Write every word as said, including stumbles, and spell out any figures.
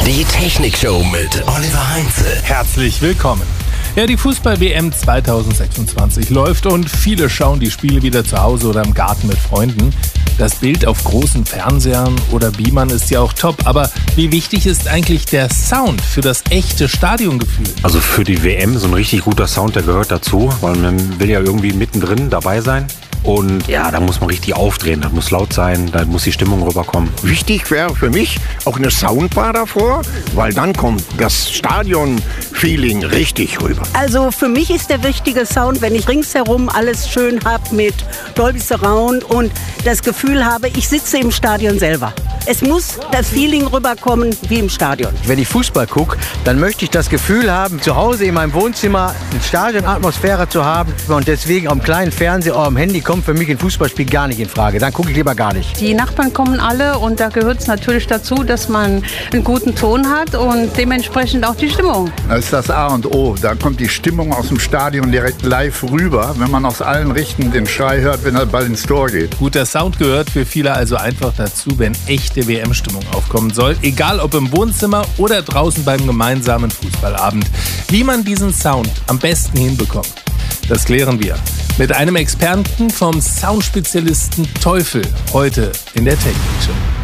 Die Technikshow mit Oliver Heinze. Herzlich willkommen. Ja, die Fußball-W M zweitausendsechsundzwanzig läuft und viele schauen die Spiele wieder zu Hause oder im Garten mit Freunden. Das Bild auf großen Fernsehern oder Beamern ist ja auch top, aber wie wichtig ist eigentlich der Sound für das echte Stadiongefühl? Also für die W M so ein richtig guter Sound, der gehört dazu, weil man will ja irgendwie mittendrin dabei sein. Und ja, da muss man richtig aufdrehen, da muss laut sein, da muss die Stimmung rüberkommen. Wichtig wäre für mich auch eine Soundbar davor, weil dann kommt das Stadion-Feeling richtig rüber. Also für mich ist der wichtige Sound, wenn ich ringsherum alles schön habe mit Dolby Surround und das Gefühl habe, ich sitze im Stadion selber. Es muss das Feeling rüberkommen wie im Stadion. Wenn ich Fußball gucke, dann möchte ich das Gefühl haben, zu Hause in meinem Wohnzimmer eine Stadionatmosphäre zu haben. Und deswegen am kleinen Fernseher oder am Handy kommt für mich ein Fußballspiel gar nicht in Frage. Dann gucke ich lieber gar nicht. Die Nachbarn kommen alle und da gehört es natürlich dazu, dass man einen guten Ton hat und dementsprechend auch die Stimmung. Das ist das A und O. Da kommt die Stimmung aus dem Stadion direkt live rüber, wenn man aus allen Richtungen den Schrei hört, wenn der Ball ins Tor geht. Guter Sound gehört für viele also einfach dazu, wenn echte W M-Stimmung aufkommen soll. Egal ob im Wohnzimmer oder draußen beim gemeinsamen Fußballabend. Wie man diesen Sound am besten hinbekommt, das klären wir mit einem Experten vom Soundspezialisten Teufel heute in der Technikshow.